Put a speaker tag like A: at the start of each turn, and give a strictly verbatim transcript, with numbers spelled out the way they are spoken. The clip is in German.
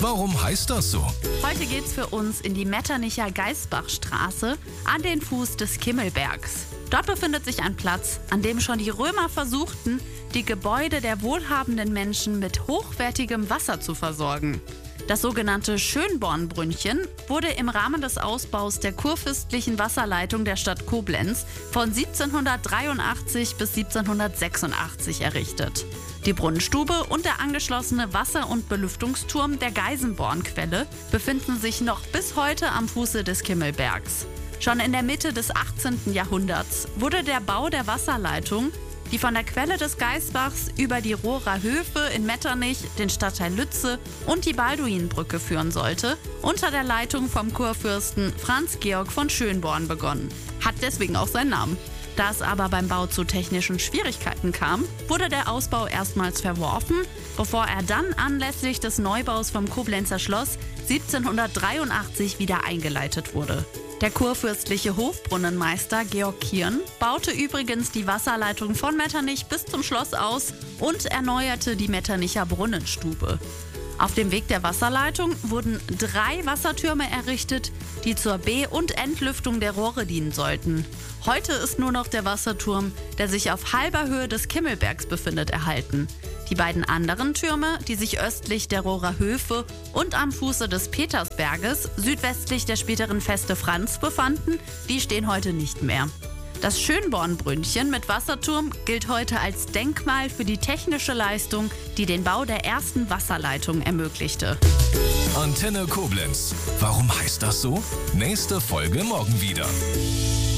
A: Warum heißt das so?
B: Heute geht's für uns in die Metternicher Geisbachstraße an den Fuß des Kimmelbergs. Dort befindet sich ein Platz, an dem schon die Römer versuchten, die Gebäude der wohlhabenden Menschen mit hochwertigem Wasser zu versorgen. Das sogenannte Schönbornbrünnchen wurde im Rahmen des Ausbaus der kurfürstlichen Wasserleitung der Stadt Koblenz von siebzehnhundertdreiundachtzig bis siebzehnhundertsechsundachtzig errichtet. Die Brunnenstube und der angeschlossene Wasser- und Belüftungsturm der Geisenbornquelle befinden sich noch bis heute am Fuße des Kimmelbergs. Schon in der Mitte des achtzehnten Jahrhunderts wurde der Bau der Wasserleitung, die von der Quelle des Geisbachs über die Rohrer Höfe in Metternich, den Stadtteil Lütze und die Balduinbrücke führen sollte, unter der Leitung vom Kurfürsten Franz Georg von Schönborn begonnen. Hat deswegen auch seinen Namen. Da es aber beim Bau zu technischen Schwierigkeiten kam, wurde der Ausbau erstmals verworfen, bevor er dann anlässlich des Neubaus vom Koblenzer Schloss siebzehnhundertdreiundachtzig wieder eingeleitet wurde. Der kurfürstliche Hofbrunnenmeister Georg Kirn baute übrigens die Wasserleitung von Metternich bis zum Schloss aus und erneuerte die Metternicher Brunnenstube. Auf dem Weg der Wasserleitung wurden drei Wassertürme errichtet, die zur Be- und Entlüftung der Rohre dienen sollten. Heute ist nur noch der Wasserturm, der sich auf halber Höhe des Kimmelbergs befindet, erhalten. Die beiden anderen Türme, die sich östlich der Rohrer Höfe und am Fuße des Petersberges, südwestlich der späteren Feste Franz, befanden, die stehen heute nicht mehr. Das Schönbornbrünnchen mit Wasserturm gilt heute als Denkmal für die technische Leistung, die den Bau der ersten Wasserleitung ermöglichte.
A: Antenne Koblenz. Warum heißt das so? Nächste Folge morgen wieder.